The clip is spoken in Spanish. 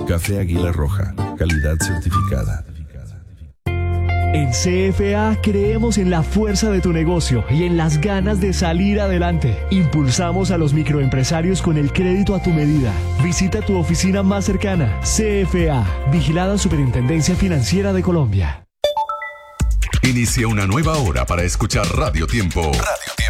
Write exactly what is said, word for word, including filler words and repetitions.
Café Águila Roja, calidad certificada. En C F A creemos en la fuerza de tu negocio y en las ganas de salir adelante. Impulsamos a los microempresarios con el crédito a tu medida. Visita tu oficina más cercana. C F A, Vigilada Superintendencia Financiera de Colombia. Inicia una nueva hora para escuchar Radio Tiempo. Radio Tiempo.